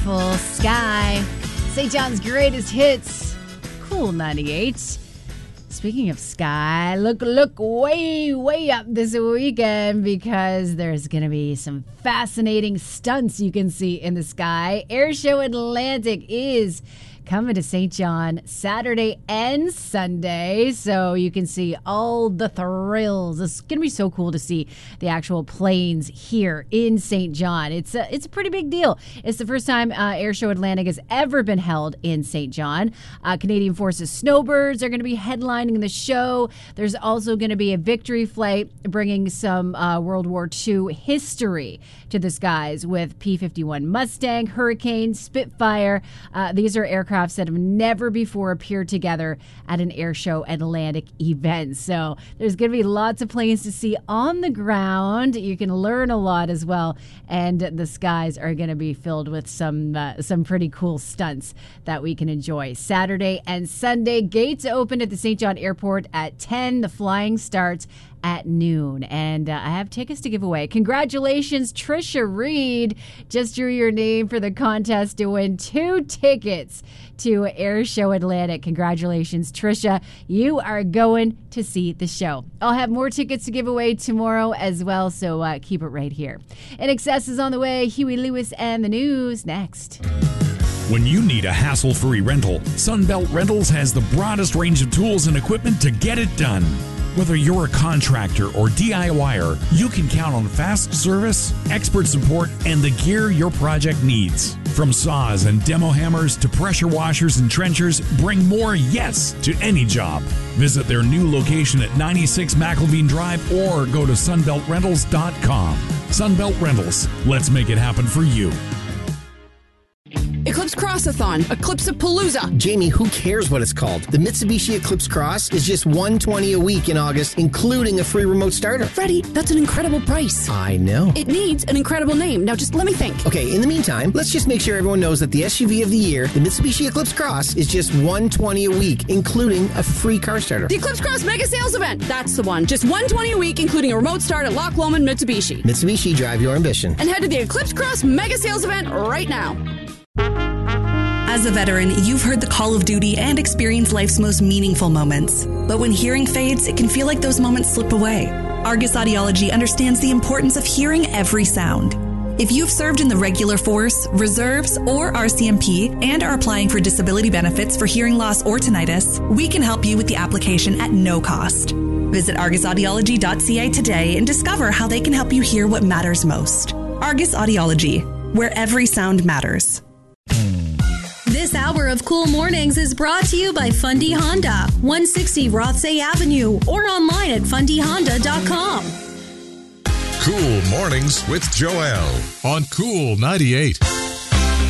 beautiful sky. St. John's greatest hits. Cool 98. Speaking of sky, look way up this weekend because there's going to be some fascinating stunts you can see in the sky. Airshow Atlantic is coming to St. John Saturday and Sunday, so you can see all the thrills. It's going to be so cool to see the actual planes here in St. John. It's a pretty big deal. It's the first time Airshow Atlantic has ever been held in St. John. Canadian Forces Snowbirds are going to be headlining the show. There's also going to be a victory flight bringing some World War II history to the skies with P-51 Mustang, Hurricane, Spitfire. These are aircraft that have never before appeared together at an Airshow Atlantic event. So there's going to be lots of planes to see on the ground. You can learn a lot as well. And the skies are going to be filled with some pretty cool stunts that we can enjoy. Saturday and Sunday, gates open at the St. John Airport at 10. The flying starts at noon. And I have tickets to give away. Congratulations, Trisha Reed. Just drew your name for the contest to win 2 tickets to Airshow Atlantic. Congratulations, Trisha. You are going to see the show. I'll have more tickets to give away tomorrow as well, so keep it right here. INXS is on the way. Huey Lewis and the news next. When you need a hassle-free rental, Sunbelt Rentals has the broadest range of tools and equipment to get it done. Whether you're a contractor or DIYer, you can count on fast service, expert support, and the gear your project needs. From saws and demo hammers to pressure washers and trenchers, bring more yes to any job. Visit their new location at 96 McElveen Drive or go to sunbeltrentals.com. Sunbelt Rentals. Let's make it happen for you. Eclipse Crossathon, Eclipse-a-Palooza. Jamie, who cares what it's called? The Mitsubishi Eclipse Cross is just $120 a week in August, including a free remote starter. Freddie, that's an incredible price. I know. It needs an incredible name. Now just let me think. Okay, in the meantime, let's just make sure everyone knows that the SUV of the year, the Mitsubishi Eclipse Cross, is just $120 a week, including a free car starter. The Eclipse Cross Mega Sales Event. That's the one. Just $120 a week, including a remote start at Loch Lomond Mitsubishi. Mitsubishi, drive your ambition. And head to the Eclipse Cross Mega Sales Event right now. As a veteran, you've heard the call of duty and experienced life's most meaningful moments. But when hearing fades, it can feel like those moments slip away. Argus Audiology understands the importance of hearing every sound. If you've served in the regular force, reserves, or RCMP and are applying for disability benefits for hearing loss or tinnitus, we can help you with the application at no cost. Visit argusaudiology.ca today and discover how they can help you hear what matters most. Argus Audiology, where every sound matters. This hour of Cool Mornings is brought to you by Fundy Honda, 160 Rothsay Avenue, or online at fundyhonda.com. Cool Mornings with Joelle on Cool 98.